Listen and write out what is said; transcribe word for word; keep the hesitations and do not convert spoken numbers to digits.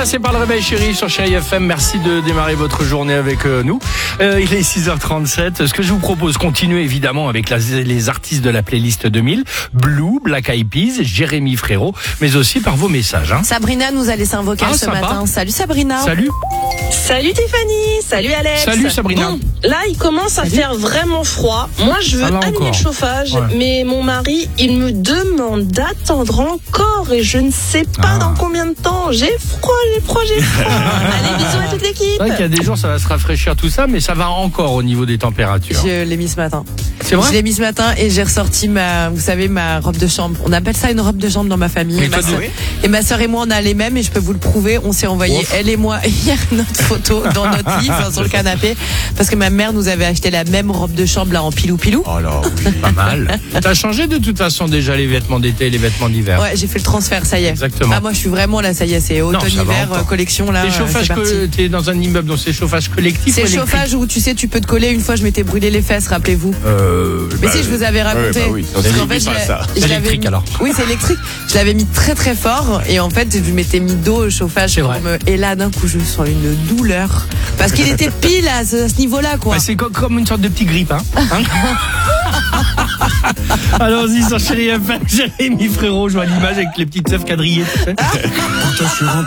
passez par le Réveil Chéri sur Chéri F M. Merci de démarrer votre journée avec euh, nous. Euh, il est six heures trente-sept. Ce que je vous propose, continuer évidemment avec la, les artistes de la playlist deux mille. Blue, Black Eyed Peas, Jérémy Frérot, mais aussi par vos messages. Hein. Sabrina nous a laissé un vocal Ah, ce sympa. matin. Salut Sabrina. Salut. Salut Tiffany, salut Alex. Salut Sabrina. Bon, là il commence à Salut. faire vraiment froid. Moi je veux Ça va allumer encore. le chauffage, Ouais. mais mon mari il me demande d'attendre encore et je ne sais pas Ah. dans combien de temps. J'ai froid, j'ai froid, j'ai froid. Allez, bisous à toute l'équipe. C'est vrai qu'il y a des jours ça va se rafraîchir tout ça, mais ça va encore au niveau des températures. Je l'ai mis ce matin. C'est vrai. Je l'ai mis ce matin et j'ai ressorti ma, vous savez, ma robe de chambre. On appelle ça une robe de chambre dans ma famille. Mais Et ma, toi, soeur, oui. et ma soeur et moi, on a les mêmes et je peux vous le prouver. On s'est envoyé, Ouf. elle et moi, hier, notre photo dans notre lit, enfin, sur le canapé. Parce que ma mère nous avait acheté la même robe de chambre là en pilou-pilou. Oh là, oui, pas mal. T'as changé de toute façon déjà les vêtements d'été et les vêtements d'hiver. Ouais, j'ai fait le transfert, ça y est. Exactement. Ah, moi, je suis vraiment là, ça y est, c'est Non, ça va automne-hiver, encore. euh, collection là. T'es euh, chauffage c'est parti. que t'es dans un immeuble, donc c'est chauffage collectif. C'est ou électrique chauffage où tu sais, tu peux te coller. Une fois, je m'étais brûlé les fesses, rappelez-vous. Euh, Mais bah, si, je vous avais raconté. ouais, bah oui, Parce c'est qu'en fait, je pas l'ai- ça. je C'est l'avais électrique, mis- alors. Oui, c'est électrique. Je l'avais mis très très fort et en fait, je m'étais mis dos au chauffage. C'est pour vrai. me- Et là, d'un coup, je sens une douleur. Parce qu'il était pile à ce, à ce niveau-là, quoi. Bah, c'est co- comme une sorte de petit grippe, hein. Hein Allons-y sur Chéri F M, Jérémy Frérot, je vois l'image avec les petites œufs quadrillées. Tu sais.